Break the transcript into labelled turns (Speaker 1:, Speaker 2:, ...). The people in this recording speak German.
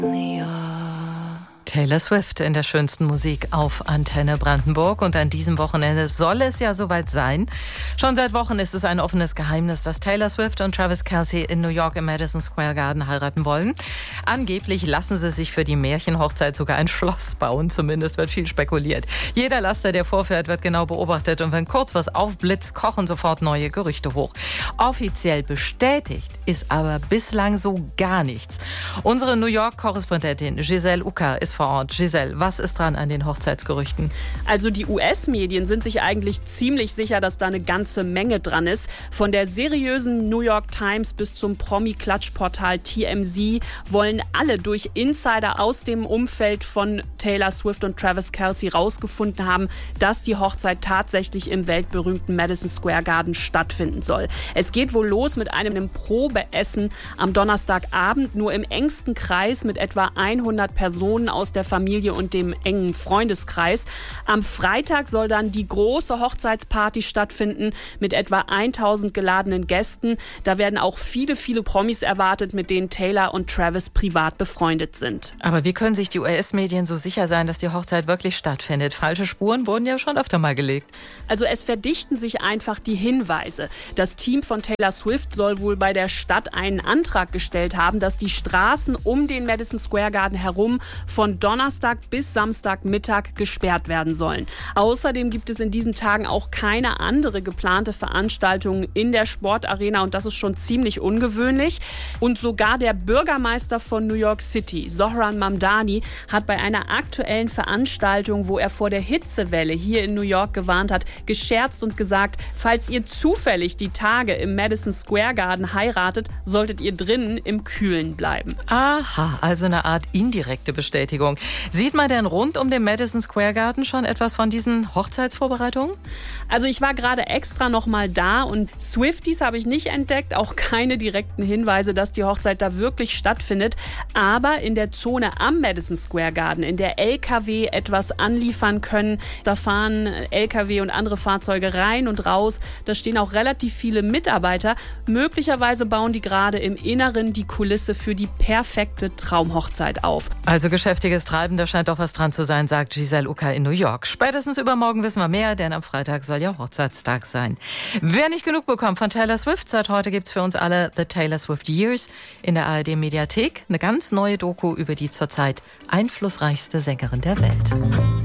Speaker 1: Taylor Swift in der schönsten Musik auf Antenne Brandenburg. Und an diesem Wochenende soll es ja soweit sein. Schon seit Wochen ist es ein offenes Geheimnis, dass Taylor Swift und Travis Kelce in New York im Madison Square Garden heiraten wollen. Angeblich lassen sie sich für die Märchenhochzeit sogar ein Schloss bauen. Zumindest wird viel spekuliert. Jeder Laster, der vorfährt, wird genau beobachtet. Und wenn kurz was aufblitzt, kochen sofort neue Gerüchte hoch. Offiziell bestätigt ist aber bislang so gar nichts. Unsere New York-Korrespondentin Giselle Ucker ist vor Ort. Giselle, was ist dran an den Hochzeitsgerüchten?
Speaker 2: Also die US-Medien sind sich eigentlich ziemlich sicher, dass da eine ganze Menge dran ist. Von der seriösen New York Times bis zum Promi-Klatschportal TMZ wollen alle durch Insider aus dem Umfeld von Taylor Swift und Travis Kelce rausgefunden haben, dass die Hochzeit tatsächlich im weltberühmten Madison Square Garden stattfinden soll. Es geht wohl los mit einem Probeessen am Donnerstagabend, nur im engsten Kreis mit etwa 100 Personen aus der Familie und dem engen Freundeskreis. Am Freitag soll dann die große Hochzeitsparty stattfinden mit etwa 1000 geladenen Gästen. Da werden auch viele Promis erwartet, mit denen Taylor und Travis privat befreundet sind.
Speaker 1: Aber wie können sich die US-Medien so sicher sein, dass die Hochzeit wirklich stattfindet? Falsche Spuren wurden ja schon öfter mal gelegt.
Speaker 2: Also es verdichten sich einfach die Hinweise. Das Team von Taylor Swift soll wohl bei der Stadt einen Antrag gestellt haben, dass die Straßen um den Madison Square Garden herum von Donnerstag bis Samstagmittag gesperrt werden sollen. Außerdem gibt es in diesen Tagen auch keine andere geplante Veranstaltung in der Sportarena und das ist schon ziemlich ungewöhnlich. Und sogar der Bürgermeister von New York City, Zohran Mamdani, hat bei einer aktuellen Veranstaltung, wo er vor der Hitzewelle hier in New York gewarnt hat, gescherzt und gesagt, falls ihr zufällig die Tage im Madison Square Garden heiratet, solltet ihr drinnen im Kühlen bleiben.
Speaker 1: Aha, also eine Art indirekte Bestätigung. Sieht man denn rund um den Madison Square Garden schon etwas von diesen Hochzeitsvorbereitungen?
Speaker 2: Also ich war gerade extra noch mal da und Swifties habe ich nicht entdeckt, auch keine direkten Hinweise, dass die Hochzeit da wirklich stattfindet. Aber in der Zone am Madison Square Garden, in der LKW etwas anliefern können, da fahren LKW und andere Fahrzeuge rein und raus. Da stehen auch relativ viele Mitarbeiter. Möglicherweise bauen die gerade im Inneren die Kulisse für die perfekte Traumhochzeit auf.
Speaker 1: Also geschäftiges Treiben, da scheint doch was dran zu sein, sagt Giselle Ucker in New York. Spätestens übermorgen wissen wir mehr, denn am Freitag soll ja Hochzeitstag sein. Wer nicht genug bekommt von Taylor Swift, seit heute gibt's für uns alle The Taylor Swift Years in der ARD-Mediathek. Eine ganz neue Doku über die zurzeit einflussreichste Sängerin der Welt.